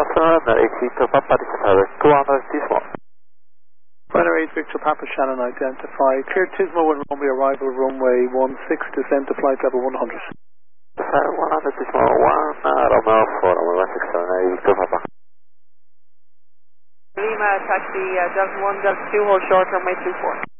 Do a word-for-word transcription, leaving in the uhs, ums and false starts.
Afternoon, eight Victor Papa, Tower, two hundred Tismo. Runway eight Victor Papa, Shannon, identify. Clear Tismo with runway arrival, runway one six, descend to flight level one hundred. one hundred Tismo, one, Romeo four, runway one six seven, eight Victor Papa. Lima, taxi, uh, Delta one, Delta two, hold short, runway two four.